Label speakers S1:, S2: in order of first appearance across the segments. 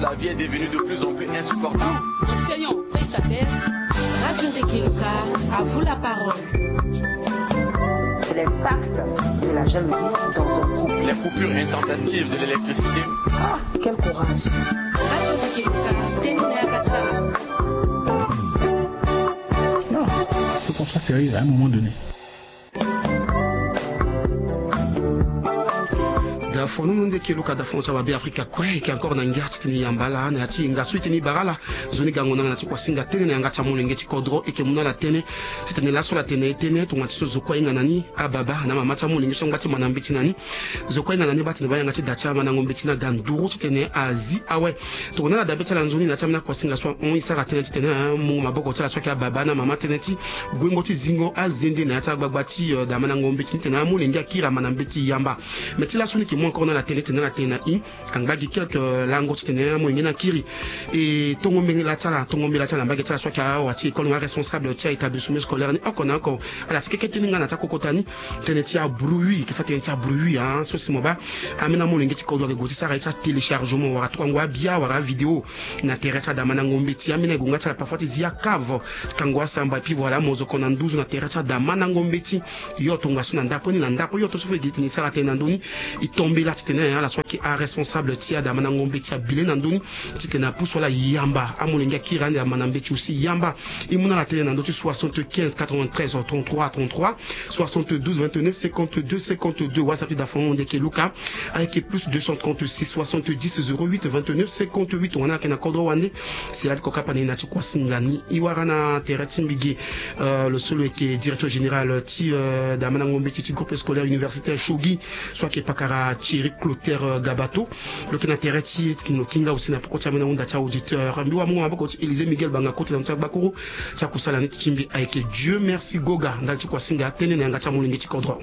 S1: la vie est devenue de plus en plus insupportable.
S2: Enseignant, prestataire, Radio Ndekeluka, à vous la parole.
S3: L'impact de la jalousie dans un couple.
S1: Les coupures intempestives de l'électricité.
S3: Ah, quel courage.
S2: Radio Ndekeluka, Ténénéa Kachala.
S4: Non, il faut qu'on soit sérieux à un moment donné.
S5: Fono nunde keluka da foncha babe Afrika kwe ki encore na ngati tini yambala na ati ngasu tini barala zoni gango na ti kwasinga tene na ngata mulenge ti kodro eke munala tene tene la sola tene tungati so zokwa inga nani ababa na mama ta mulenge so ngati manambiti nani zokwa inga nani batini baya ngati dacha mana ngombiti na ganduru tene azi awe to na da betala nzoni na tamna kwasinga so on isaka tene tene mu maboko tala so ka baba na mama tene ti gwengo ti zingo azende na ta gbagbati da mana ngombiti tene mulenge akira manambiti yamba metila suni ki encore na la télé tena i angaki quelques langues tena mo ngena kiri et tongombe la tala mbagi tala soka wati école responsable tia établissement scolaire ni okona ko ala tikeke teninga na takokotani tena tia bruit que ça tena bruit hein so simoba amena mo ngeti ko doke goti sara tia téléchargement wa twangwa bia wa vidéo na terrain da mana ngombe tia mina gunga tala parfois zia cave kangwa samba puis voilà mozo kona 12 na terrain da mana ngombe ti yo tonga suna ndapo ni na ndapo yo to so fe gitini sara tena ndoni itombe la tena la soit qui est responsable tia da manangombe tia bilé nandoni tena pousso la yamba amolenga kirani da manambeti aussi yamba imuna la télé nandoti 75 93 33 33 72 29 52 52 WhatsApp da fond de Keluka avec plus 236 70 08 29 58 on a kena kodro wande c'est là koka panina ti kwasingani iwarana terati mbigi le seul qui est directeur général ti da manangombe ti groupe scolaire universitaire Shogi soit qui pakara Thierry Clotaire Gabato le qui n'intéresse no kinga aussi na pokoti amena unda cha auditeur mbiwa mungu maboko Élisée Miguel banga koti na mtsabakuru cha kusala neti chimbi avec Dieu merci goga ndali kwa singa tene na ngacha mulingi chikodro.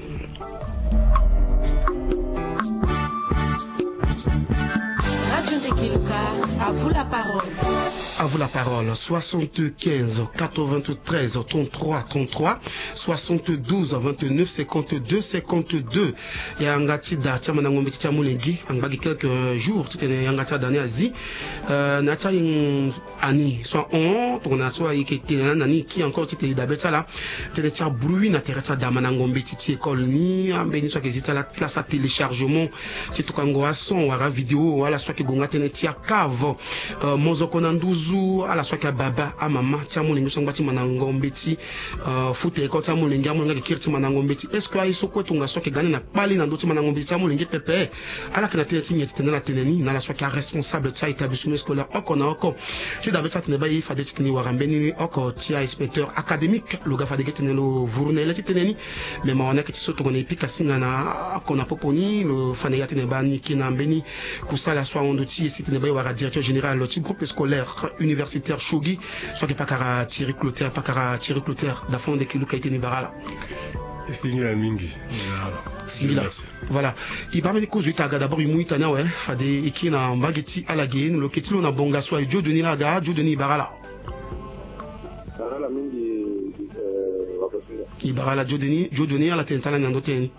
S2: Radio Ndekeluka, à vous la parole.
S5: À vous la parole. 75 93 33 33 72 29 52 52 et angati da chama na ngombe cha mulengi angaki quelques jours tene angati dani azi na cha ani soit on tona soit ikete nani qui encore tete da betala tene cha bruit na tereta da mana ngombe ti école ni ambeni soit que zita la place à téléchargement ti to kango a son wara vidéo wala soit que gonga tene ti cave mozo konanduzu ala soka baba a mama tia mulingi so ngati manangombe ti fute ko tia mulingi amulinga kirti manangombe ti est-ce que ay soko tunga soka gani na pali na ndoti manangombe tia mulingi pepe ala kana tete nyeti tena la teneni na la soka responsable tia établissement scolaire okona oko tu dabe tia tene bayi fade ti teni warambeni oko tia inspecteur académique lo ga fade tene lo vurunela ti teneni mais ma wana ke ti soto ngone pika singa na akona poponi lo fane ya tene bani kina mbeni kusala swa ondo ti si tene bayi wara directeur général ti groupe scolaire universitaire Shogi soit que pakara Thierry Clotaire da fond de Keluka iteni barala
S6: Singila mingi
S5: Singila voilà il parmi des causes itaga d'abord imuita na ouais fade ikina mbageti alagene lo ketilo na bonga soit Dieu Denis laga Dieu Denis barala
S7: barala mingi wakosinga
S5: ibarala Dieu Denis ala tentala nyando teni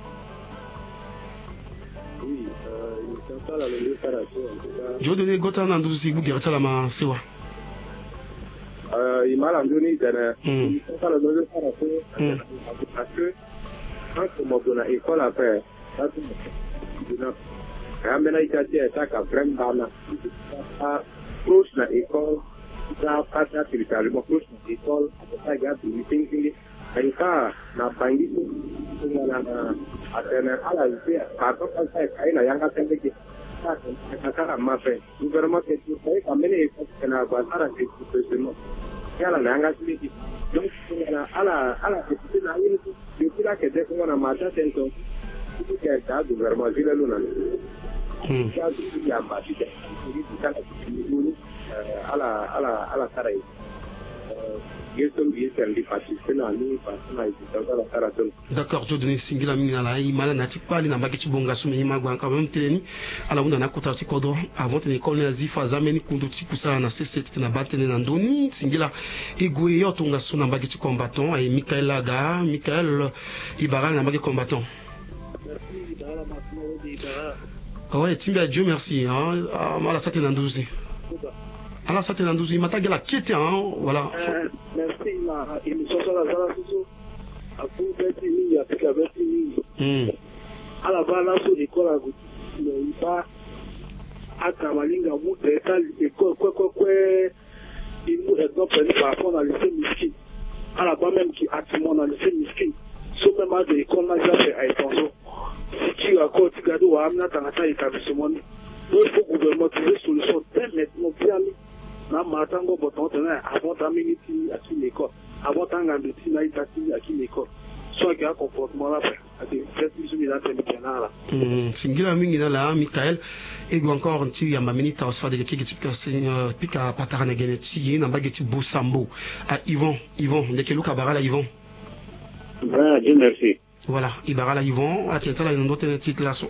S7: oui il tentala le
S5: Dieu Denis gota na nduzi bu gertala ma sewa
S7: imala ndoni dana tentala le parce que quand on a école à faire ça quand même il y a ça qu'a vraiment là proche na école ça passe à téléchargement proche na école ça gars du thinking et ça na bangi na atena ala vie par contre ça ina yanga tende ki ça ma fait gouvernement que tu sais quand même il na basara que précisément yala na yanga tindi donc ala c'est na ile depuis là que dès qu'on a matin tento tout que ça gouvernement il est là ça il y a pas si ala tarai
S5: d'accord Dieu donné singila mingi na i mala na tikpali na mbaki tibonga sume ima gwa quand même teni ala unda na kota ti kodro avant teni école na zifa zameni kundu ti kusala na C7 na batene na ndoni singila igwe yo tonga suna mbaki ti combattant et Michael Ibaral na mbaki combattant Ouais, Timbia, Dieu merci. Voilà, ça t'est dans 12. Alors, ça t'est dans 12. Il m'a tagué la quitte, voilà.
S7: Merci, la émission sur la Zala Soso. À vous, Betty, il y a plus qu'à Betty. À la base, là, sur l'école, à Gouti, il n'y a pas à Kamalinga, vous, l'école, quoi, il nous est par rapport à lycée Miskin. À la base, même qui a tout le monde dans le lycée Miskin. Sauf même à l'école, là, il fait attention. Si tu as encore, tu gardes ou amener dans un établissement, il faut que le gouvernement trouve une solution dès maintenant bien mis. Matango boton avant d'amener à qui l'école, avant d'amener à qui l'école. Soit qu'il y a un comportement là,
S5: Singila mingi na la Michael ego encore nti ya mamini ta osfa de kiki tipika pika patara na geneti na bageti Bosambo à Yvon ndeke luka barala Yvon.
S7: Ah, Dieu merci.
S5: Voilà, Ibarala Yvon, la tientala ino ndote na titre laso.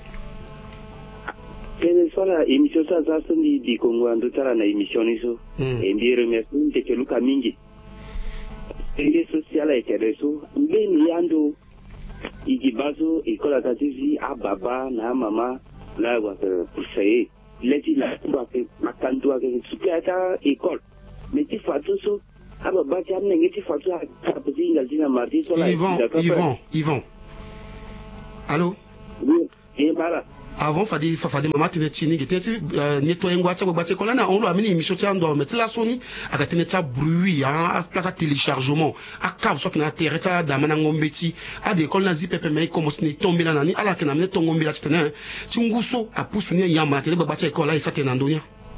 S8: Kene sala émission ça sondi di Congo andotala na émission niso. Et ndi remercie ndeke luka mingi. Ende social et reso, ngeni yando ikibazo ikola tatizi ababa na mama la wa kusaye leti la kwa makanto wa super école mais ti fatuso ababa jamne ngeti fatu apezi ngazina mardi sola
S5: Yvon allô
S8: oui et voilà
S5: avant fadi mama tene chini gete nettoyer ngwatsa gbatse kola na onlo amini émission tia ndo mettre la soni akatene tia bruit a place téléchargement a cap so kina terre tia damana ngombeti a de kola zi pepe mai comme si ne tomber là nani ala kina mene tongombi la tene tinguso a pusuni yama tene gbatse kola isa tena ndonya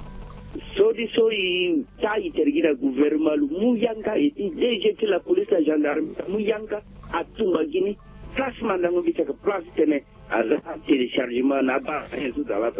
S8: sodi ta itergira gouvernement mu yanga et DG la police la gendarmerie mu yanga atumba gini placement dans ngombi ka place tene à téléchargement na ba tout dans la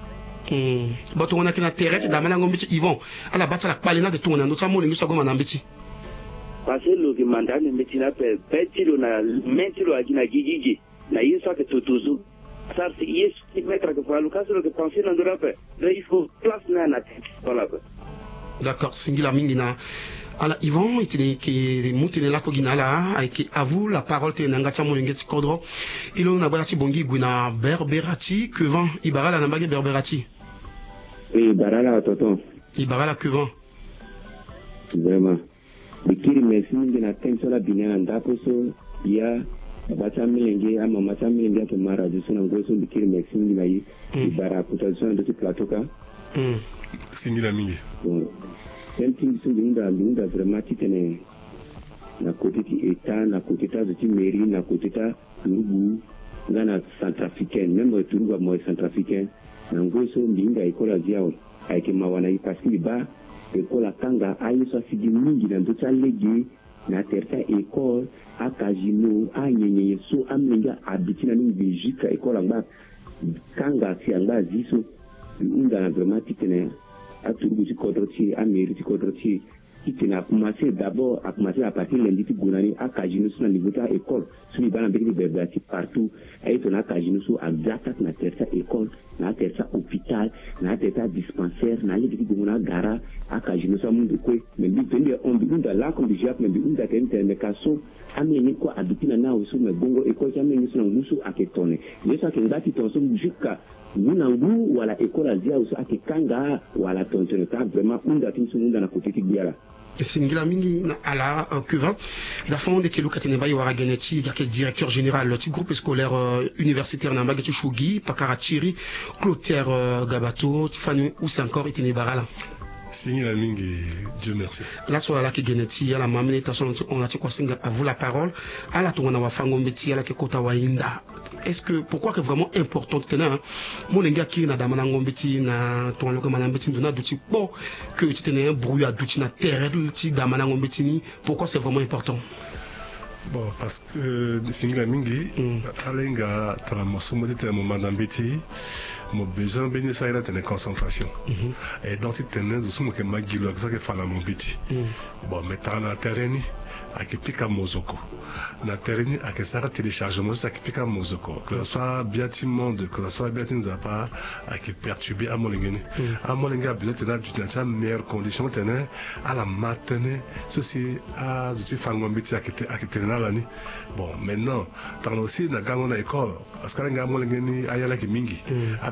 S5: bato wana kina terre damana ngombi Yvon ala batsa la palena de tout ndo samo lingi sagoma na mbiti
S8: parce que le mandane mbiti na petilo na mentilo agina gigigi na yinsa que tutuzu ça c'est yes qui mettre que pour le cas que penser dans l'Europe il faut place na tête voilà.
S5: D'accord, singila mingi na ala Yvon itini ki mutine la ko ginala ay ki avu la parole te nanga cha molengeti kodro ilo na bati bongi gwina berberati que vent ibarala na bage berberati
S8: oui barala tonton
S5: ibarala que vent
S8: vraiment bikiri merci ngina tenso la binya ndapo so ya bata milenge ama mata milenge ke mara jusuna ngoso bikiri merci ngina yi ibara kutation de ce plateau ka
S6: singila mingi
S8: Senting Sundinda vraiment titene na côté ti état na côté ta de mairie na côté ta Turubu na centrafricaine même Turubu moi centrafricaine na ngoso mbinga ikola ziao avec mawana parce que ba école kanga ayi so sidi mingi na ndo legi na terta école akajino anyenye so amenga abitina ni Belgique école ngba kanga si ngba ziso unda vraiment titene à Toulouse, à Amérique, qui a commencé d'abord à partir de lundi, à Kajino, sur le niveau de l'école, sur les bancs de partout, et on a Kajino, à Gata, na terre école, na terre hôpital, na terre dispensaire, na l'église gara, à Kajino, ça monde de quoi, mais on dit là, comme déjà, mais on a une casso, amené quoi, habiter na aussi, mais bongo, école, amené sur un goussou à Ketone. Mais ça, qu'on a dit, on s'en jusqu'à Munangu, wala école azia aussi à Kanga, wala tonton, vraiment, on a une seconde dans la côté de Biala.
S5: Singila mingi na ala Cuva la fond de Kelu Kateneba Yawara Geneti qui est directeur général du groupe scolaire universitaire na Mbageti Shugi Pakarachiri Clotaire Gabato Tifanu ou c'est encore Itinebarala
S6: Singila mingi Dieu merci
S5: la soirée là qui Geneti à la mamene tason on a quoi singa à vous la parole à la tongana wa fango mbeti à la ke kota wainda est-ce que pourquoi que vraiment important tena molenga ki na damana ngombeti na ton loka manambeti ndona duti bon que tu tenais un bruit à duti na terre ti damana ngombeti ni pourquoi c'est vraiment important.
S6: Bon, parce que Singila mingi alenga tala mosumo tete mo manambeti mo besoin béni ça il a concentration et donc tu tenais aussi mo ke magilo ça que fala mon biti bon mais na terrain akipika mozoko na terrain akesara téléchargement ça akipika mozoko que ce soit bâtiment que ce soit bâtiment zapa akiperturber à molengene besoin de dans meilleure condition tenir à la matinée ceci à je fango mbiti akitena lani bon maintenant tant aussi na gango na école parce que nga molengene ayala ki mingi amna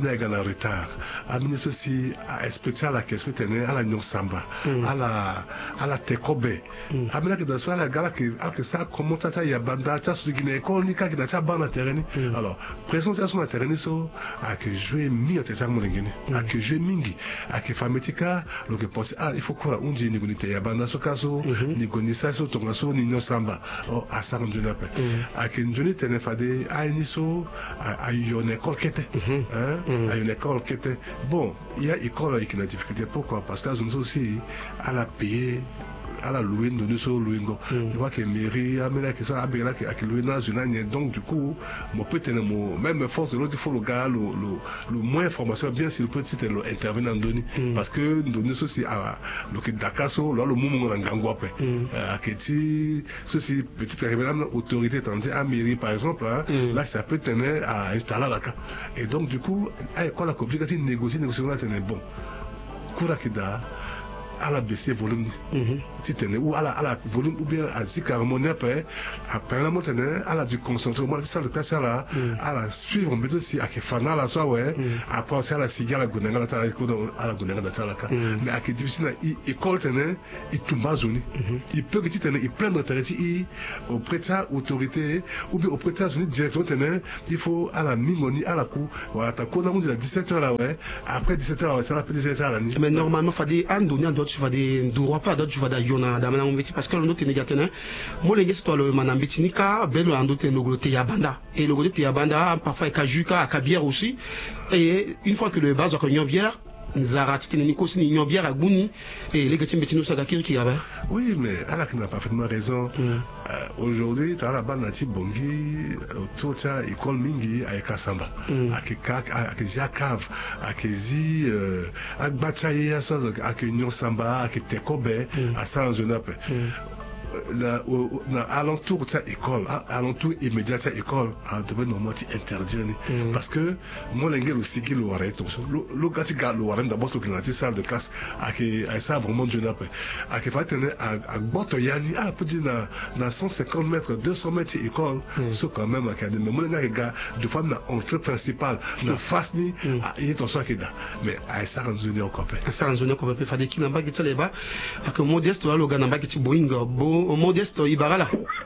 S6: amina gana retard amina aussi a spécial que spécial à la nyon samba à la tekobe amina que dans soit la gala que ça commence à ya banda ça sur guiné école ni ka gina ça bana terrain alors présence sur la terrain so a que jouer mi à ça mo ngene a que jouer mingi a que fametika lo que pense il faut quoi on dit ni gonite ya banda so kaso ni gonisa so tonga so ni nyon samba o a ça on jona pe a que njoni tene fade a ni so a une école qui était à une école qui était bon il y a école qui a des difficultés pourquoi parce que nous aussi à la payer à la louer de nous louer je vois que mairie amena que ça abela que louer dans une année donc du coup mon peut-être même force de l'autre il faut le gars le moins information bien si le petit intervenir en donner parce que nous aussi à le que Dakar so là le moment en gangwa pe à que si ceci petite autorité tandis à mairie par exemple là ça peut tenir à installer la cas et donc du coup quand la complication négocier là tenir bon coura qui da à la baisser volume si tenez ou à la volume ou bien à zika harmonie après la montagne à la du concentrer moi ça le cas là à la suivre mais aussi à que fana la soit ouais après ça la siga la gunanga la à la gunanga da la mais à que difficile école tenait il tombe zone il peut que tu tenais il plein d'intérêt auprès de sa autorité ou bien auprès de sa zone directement tenait il faut à la mimoni à la coup voilà ta qu'on a dit à 17h là ouais après 17h ça la peut 17h la nuit
S5: mais normalement fadi andoni tu vas des droits pas d'autres tu vas da yona da mana mbeti parce que le note négatif mo lenge c'est toi le manambeti nika belo andote no glote ya banda et le glote ya banda parfois ka juka ka bière aussi et une fois que le base ko nyon bière Zara titini ko sini nyon bière aguni et les gati mbeti no saga kirki ya ba
S6: oui mais elle a parfaitement raison aujourd'hui tu as la bande nati bongi autour ça école mingi avec kasamba avec jakav avec zi agbacha ya so avec nyon samba avec tekobe à ça zone après alentour de cette école, alentour immédiat de cette école, devait normalement interdire parce que moi l'engel aussi qui le arrête le gars qui garde le arrête d'abord sur la salle de classe à ça vraiment jeune après à qui va tenir à boto yani à la petite na 150 mètres 200 mètres école c'est quand même académie mais moi les gars de femmes na entrée principale na face ni il est en soi qui da mais à ça en zone encore pas
S5: ça en zone encore pas fade qui n'a pas qui là-bas à que modeste là le gars n'a pas qui boing Modeste Ibarala.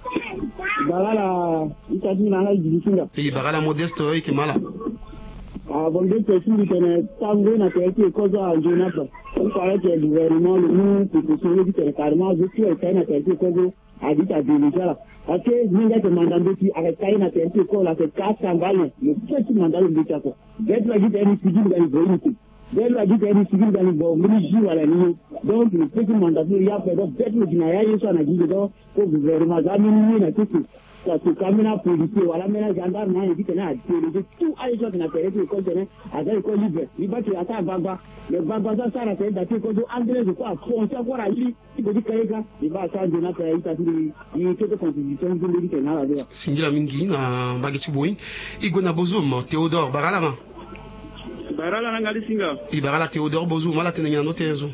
S9: Ibarala, itadi nanga jibisinga.
S5: Ibarala Modeste ikimala.
S9: Bon de question qui tango na teki kozo anjona pa. On parle que le gouvernement nous proposition qui est carrément je suis na teki kozo habita déjà. Parce que ninga que mandando qui avec na teki kozo la 400 balles. Le petit mandalo de tako. D'être la guide est civil dans le véhicule. Dès la guide est civil dans le véhicule à la ligne. Donc le petit mandateur il y a fait d'être le dinaya il soit na guide donc pour gouvernement zamini na tout ça se camina policier voilà mais gendarme na dit que na tout à les choses na période que connaît à l'école libre il va que attend baba le baba ça la tête d'attendre que André je crois foncer encore à lui il dit que il va attendre na période il fait de constitution de lui que na la dire
S5: singila mingi na bageti boy igona bozum Théodore Baralama
S10: Barala ngali singa
S5: Ibarala Théodore bozum mala tenenya no tezo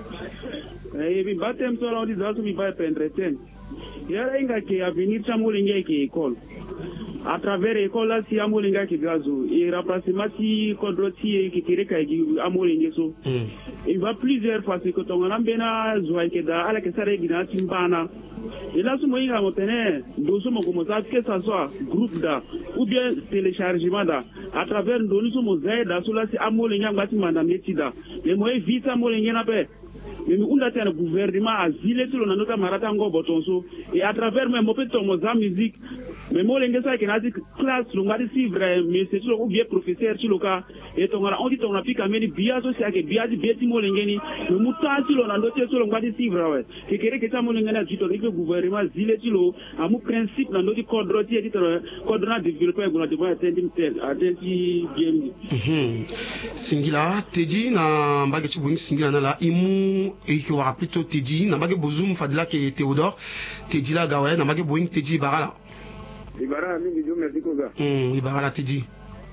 S10: bi batem so la di zato mi va pendreten yara inga ke avenir chamulinga ke école à travers école là si amulinga ke gazo et remplacement si kodroti ke kireka ki amulinga so il va plusieurs fois que ton ambena zoa ke da ala ke sare gina timbana et là souvent il a monté dosso mo comme ça que ça soit groupe da ou bien téléchargement da à travers ndoni so mo zaida so là si amulinga ngati manda metida mais moi vite amulinga na pe mais nous on a un gouvernement asile sur le nota maratango botonso et à travers même on peut tomber en musique mais moi l'engagement qui n'a dit classe l'on a dit si vrai mais c'est sur ou bien professeur sur le cas et on dit on a pu caminer bien social que bien dit bien timo l'engagement le mouton sur le noté sur l'on a dit si vrai que que ça mon l'engagement dit le gouvernement asile sur le à mon principe dans notre code routier dit code na développer pour devant atteindre bien
S5: singila teji na mbageti buni singila na la imu et qui aura plutôt Teddy Namage Bozoum Fadila qui est Théodore Teddy la Gawain Namage Boing Teddy Barala
S7: Ibara mingi jo merci koga
S5: Ibarala Teddy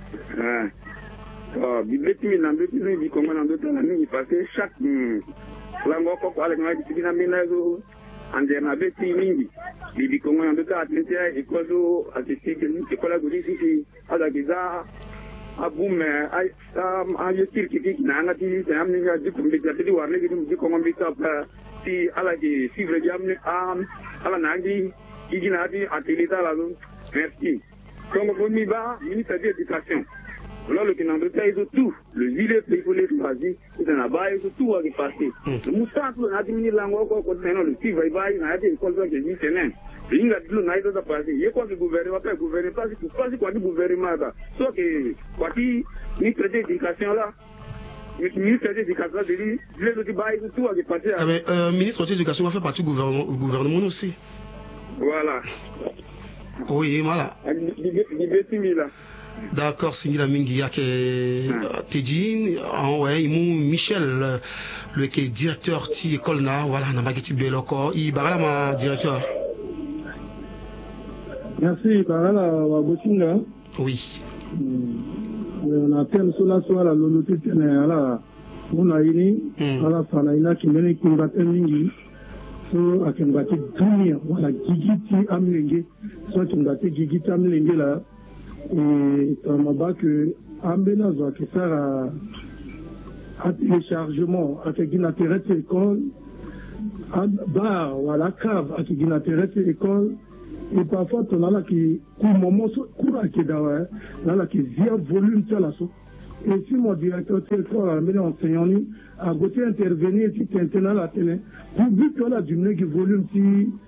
S7: bibleti mi na mbeti ni bikongo na ndota na mingi parce que chaque lango ko ko ale ngadi tikina mina zo ande na beti mingi bikongo na ndota atente e ko zo atete ni ko la gudi sisi ala giza
S10: abume ayesir kiki nanga ti amninga dikumbi jati warne di kombi tap ti ala di sivre jamne ala nangi iginati atilita la merci donc mi ba ministre de l'éducation là le kinando taï tout le ville pour les choisir c'est na ba tout a passé le moussa tout na dimini lango ko teno le sivre ba na di école que ni tenen inga dilo na ito pasi ye kwa gouvernement pas gouvernement pas quoi du gouvernement là so que quoi qui ministre de l'éducation là ministre de l'éducation de les autres bails tout a passé
S5: ministre de l'éducation va faire partie du gouvernement aussi
S10: voilà
S5: oui voilà d'accord Singila mingi yake Tedjin ouais Michel le qui est directeur ti école na voilà na bageti beloko i bagala ma directeur.
S11: Merci, Karala Wagosinga.
S5: Oui.
S11: On appelle cela soit la loloté à la Monaïni, à la Fanaïna qui mène qui va tenir, soit à Kembati Dunia, voilà, Gigiti Amlenge, soit Kembati Gigiti Amlenge là, et Tamaba que Ambena Zoa qui sert à téléchargement, à qui n'intéresse l'école, à bar, voilà, cave, à qui n'intéresse l'école. Et parfois, on a là qui, au moment où qui là qui via volume ça là. Et si mon directeur territoire a mené enseignant a côté intervenir et qui maintenant la télé, pour but que là du qui volume si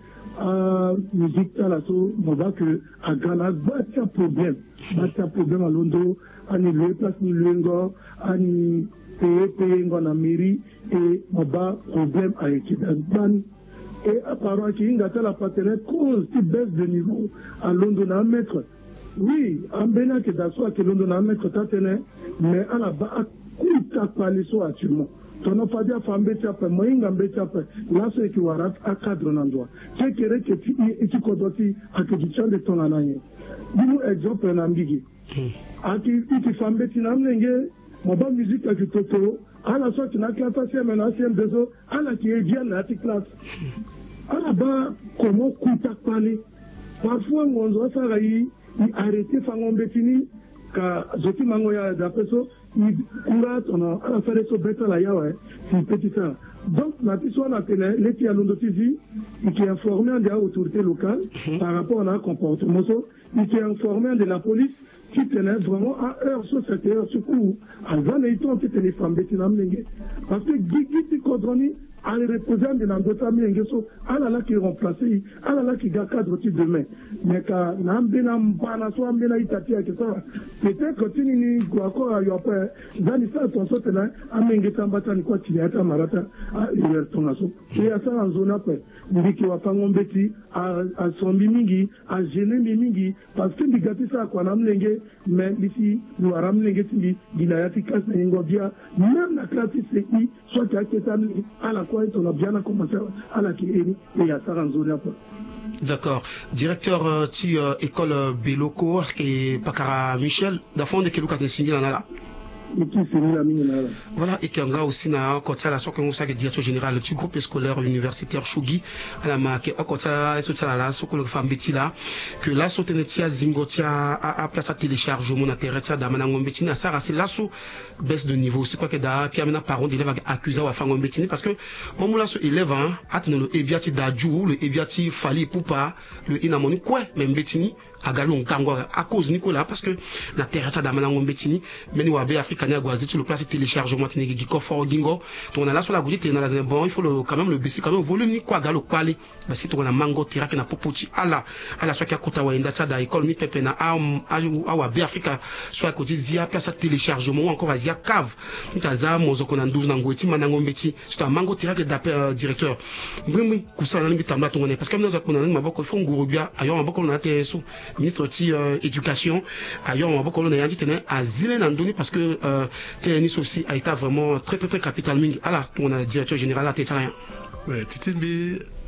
S11: musique ça là, on va que à Ghana bâtir problème à Londres, à le place ni lengo, à ni payer en mairie et on va problème avec Kidan. Et apparemment qu'il y a la partenaire cause qui baisse de niveau à Londres à mettre. Oui, en Bénin que d'asseoir que Londres à mettre tatene, mais à la bas coup à parler sur actuellement. On n'a pas dit à femme bétiapé, moi il y a un bétiapé, là c'est qui va à cadre en endroit. C'est que tu condoti à que tu changes de ton année. Nous exemple un ambiguï. À qui femme bétinamenge, ma bonne musique à qui toto. À la sorte, n'a qu'à passer maintenant, c'est un besoin, à la qui est bien à la classe. À la bas, comment couper parler? Parfois, on doit s'arrêter, arrêter, faire un bétini, car je suis mangoya d'après ça, il on a à la faire ça bête la yawe, c'est petit ça. Donc, la personne a télé, les qui a l'ondotisie, qui est informé des autorités locales par rapport à un comportement, qui est informé de la police, qui tenait vraiment à heure sur cette heure, surtout, à Zanéiton, qui tenait femme bétinamlingue. Parce que Guigui Kodroni, à les représenter de l'Andota Mlingeso, à la là qui est remplacé, à la là qui a cadre demain. Mais quand Nambena Mbanaso, Mbena Itati, peut-être que tu n'es pas encore à Yopa, Zanissa, ton saut là, à Mengetambata, ni quoi, tu es à Marata, à Yertonaso. Et à ça, en zone après, il dit qu'il va pas m'embêter, à son mingi, à gêner mingi, parce que Bigati ça, quoi, Namlenge, mais ici, nous Aramlenge, il a été cassé, même la classe CI, soit qu'il y a à la on a bien commencé à la Kieni et à Saranzone.
S5: D'accord. Directeur école Beloko et Pakara Michel, d'afin de Kelouka de Singil en ala. Voilà, et qui a aussi na côté la soque comme ça que directeur général du groupe scolaire universitaire Chougi à la marque à côté la là ce que le femme Betty là que la sotenetia zingotia à place à téléchargement na terretia da manangom Betty na ça c'est là sous baisse de niveau c'est quoi que da puis amena parents d'élèves accusés à fangom Betty parce que mon là ce élève hein atne le ebiati daju le ebiati fali poupa le inamoni quoi même Betty à galon kango à cause Nicolas parce que na terretia da manangom Betty mais nous à Afrique sur le place téléchargement qui confort gingo on a là sur la goudite bon il faut quand même le baisser quand même volume ni quoi galo kwali parce que on a mango tiraka na popoti ala soit qui a kota wa indata da école ni pepe na wa Africa soit à côté zia place téléchargement encore à zia cave ntaza mozo kona 12 na ngoti manango mbeti c'est un mango tiraka d'appel directeur oui kusala na bitamba tongone parce que nous avons na maboko fo ngurubia ayo maboko na teso ministre ti éducation ayo maboko na yandi tene azile na ndoni parce que TNIS aussi a été vraiment très capital. Alors, on a le directeur général à Tétarien.
S6: Oui, Titimbi,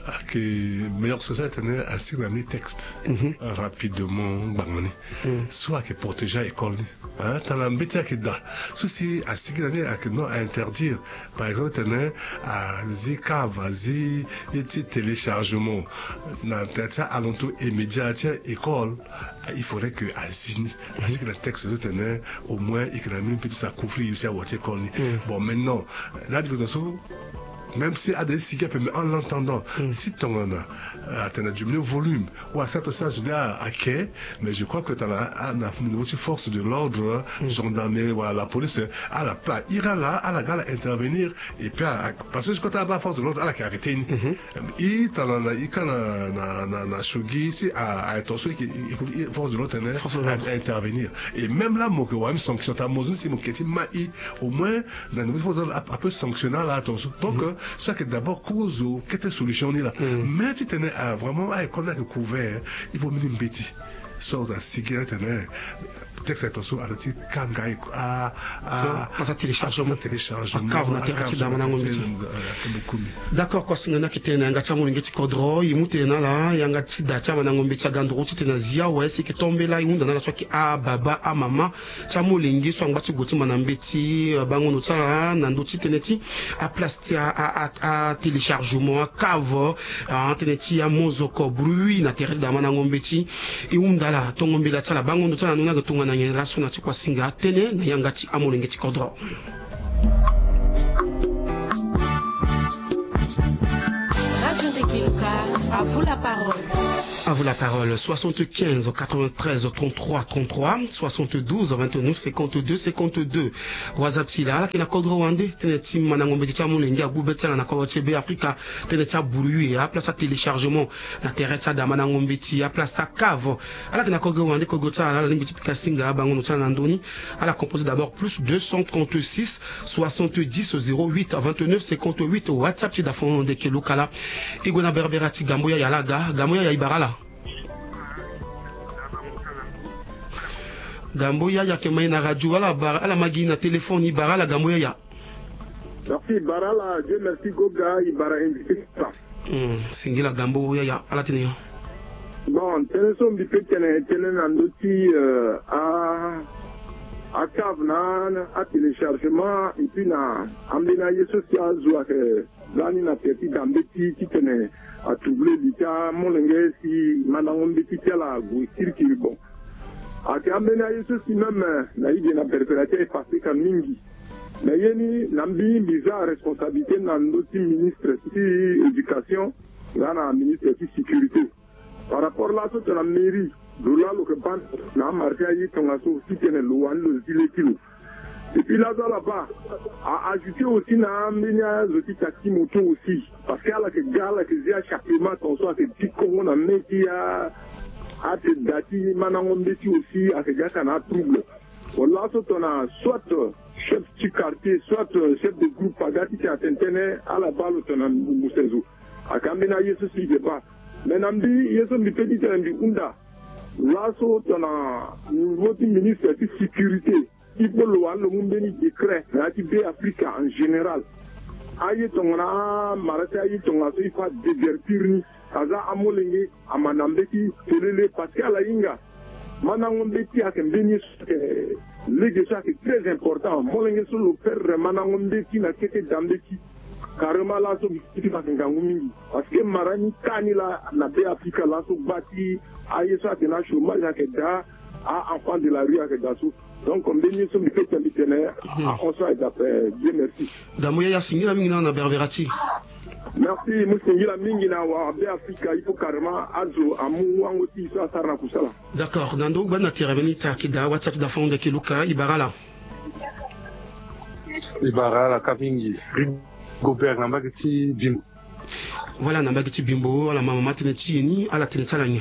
S6: que meilleur société a signé un texte rapidement bangani soit que protéger l'école hein dans l'embêtement que da ceci a signé que non à interdire par exemple tenait à zikava zi et téléchargement dans ça alentour immédiat école il faudrait que à signer parce que le texte tenait au moins il a même petit ça couvrir aussi à votre école bon maintenant là de toute façon même si à des cigares, mais en l'entendant, si ton a diminué le volume, ou à certains sens, à quai, mais je crois que tu as une force de l'ordre, gendarmerie, voilà, la police, à la part, ira là, à la gare intervenir, et puis, parce que je crois que tu as la force de l'ordre, à la carité, il na chogi, si à attention, il force de l'ordre, à intervenir. Et même là, moi, que ouais, sanction, ta mosin, si mon kéti, au moins, dans une force un peu sanctionner là, attention. Donc, ça que d'abord cause quelle était solution là mais si tu es vraiment à école là couvert il faut minimum petit sort de cigarette texte attention à dire kangai
S5: à téléchargement d'accord quoi singana kitena ngacha mu ngeti kodro imutena la yanga tidacha banango mbecha gandro titena zia ouais c'est que tomber là yunda na soki a baba a mama chamu lingi so ngati goti manambeti bango no tsala na ndo titeneti a plastia a téléchargement a cave a teneti ya mozoko bruit na terre da manango mbeti iunda la tongombe la tsala bango no tsala nuna gatunga na ngela sona tsikwa singa tene na yangati amolengeti kodro.
S2: Radio Tekiluka, à vous la parole.
S5: À vous la parole. 75 93 33 33 72 29 52 52. WhatsApp sila kina kodro wande teneti manango mbeticha mulengi agubetsala na ko chebe Afrika teneti buru ya place téléchargement na tereta da manango mbeti ya place cave ala kina kodro wande ko gotsa ala mbeti pika singa bango notsa na ndoni ala composé d'abord plus 236 70 08 29 58 WhatsApp ti da fond de kelukala igona berberati gamboya ya laga gamboya ya ibarala Gamboya ya kemai na radio ala magi na téléphone Ibarala Gamboya ya.
S7: Merci Barala, Dieu merci Goga Ibara invité ça.
S5: Singila Gamboya ya ala tene.
S7: Bon, téléson bi petene nandoti à cave à téléchargement et puis na ambina yeso si azwa que zani na petit dambeti qui tene à troubler bita molenge si manango mbeti la go circuit bon. A Kambena Yesu si même na idée na perpétuité est passé comme mingi. Mais yeni nambi bizarre responsabilité na notre ministre de éducation, là na ministre de sécurité. Par rapport là toute la mairie, là le que ban na marché yi tonga so si tene loan le ziletilo. Et puis là-bas, a ajouté aussi na mbenya zoti taxi moto aussi parce qu'à la que gala que zia chapelement ton soit que petit Congo na meki a ate dati manango mbeti aussi akejaka na trouble wala so tona soit chef du quartier soit chef de groupe agati ti atentene ala balo tona musezu akambina yesu si deba menambi yesu mi petit mbi unda laso tona voti ministre de sécurité il faut le mumbeni décret na ti be Afrique en général ayi tongna marata ayi tonga so il faut divertir ni kaza amolenge amanambeki telele parce que la inga manangombeki akembeni lege ça c'est très important molenge sur le faire manangombeki na kete dambeki carrément là so biti bakengangu mingi parce que marani kani la na be Afrika là so bati ayi ça que na chômage na keda a enfant de la rue à kedasu donc on bénit sur le fait que on soit d'après Dieu merci
S5: Gamoya ya singira mingi na berberati.
S7: Merci, Moussingila Mingina wa Abe Afrika, il faut carrément Azo, Amou, Wangoti, ça, Sarna Kusala.
S5: D'accord, Nando, Bana Tiravenita, Kida, WhatsApp d'Afon de Kiluka, Ibarala.
S12: Ibarala, Kabingi, Gobert, Nambagati, Bimbo.
S5: Voilà, Nambagati Bimbo, à la maman Matineti, à la Ténétalania.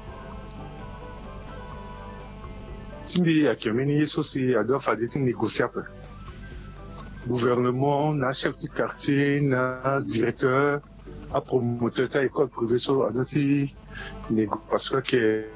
S12: Simbi, à Kemeni, aussi, à deux fois des négociables. Gouvernement, na chef de quartier, na directeur, à promoteur de l'école privée sur Adati, parce que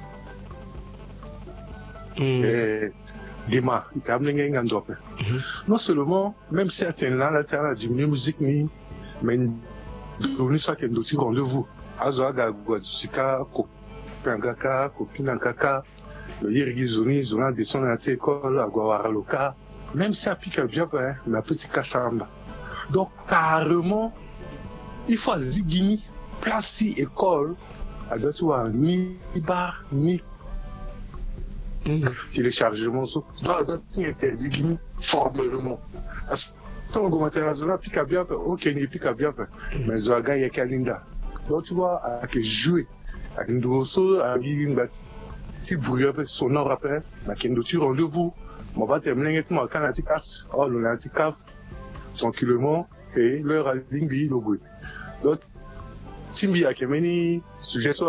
S12: Dema, il a amené un endroit. Non seulement, même certains là, la diminué musique, mais donner ça qui est d'autres rendez-vous. Azaga Guadusika, Kopangaka, Kopinankaka, le Yirgizoni, Zona descend à l'école, à Guawaraloka, même si ça pique bien, mais petit Kassamba. Donc, carrément, il faut Zigini, placer école, à d'autres, ni bar, ni téléchargement, doit interdit formellement. Ton international pique bien, ok, ni pique bien, mais Zaga Yakalinda. Donc, tu vois, avec jouer, avec une dosso, avec une si bruit sonore après, avec une doture rendez-vous, on va terminer avec moi, quand on a dit casse, oh, on a dit caf, tranquillement, et l'heure à l'ingbi, le bruit. Donc, si il y a des suggestions,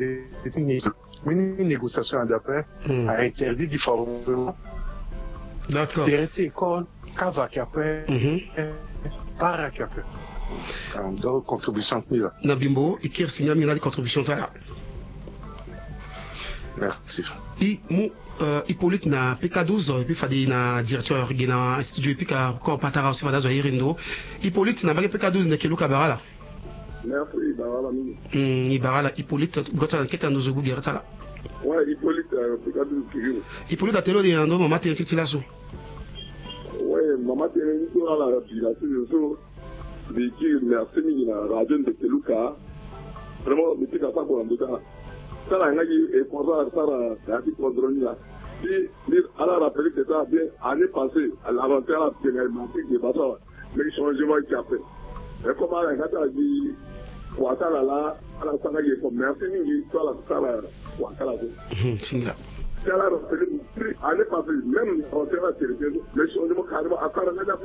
S12: une négociation d'après, a interdit du formellement.
S5: D'accord.
S12: Terreté école, cava capé, para capé. Donc, contribution de là.
S5: Nabimbo, et qui signe une contribution de là.
S12: Merci.
S5: Hippolyte na PK12, puis fadi na directeur gena studio puis ka ko patara aussi fada zo yirindo. Hippolyte na bagi PK12 ne keluka barala.
S13: Merci, barala mini.
S5: Barala Hippolyte gota keta ndo zugu gerata la.
S13: Ouais, Hippolyte PK12 kiri.
S5: Hippolyte atelo de ando mama te titilaso.
S13: Ouais, mama te ndo la pilation so de qui merci mini na radio de keluka. Vraiment, mais tu pas pour ando ça n'a et pour ça la petite contrôle là. Si à la rappel que ça bien année passée à l'inventaire à pénalité de basa mais changement qui a fait. Et comment la gata dit Ouattara là à la saga qui est merci ni toi la sala Ouattara.
S5: Singa.
S13: Ça la rappel année passée même l'inventaire à pénalité le changement carrément à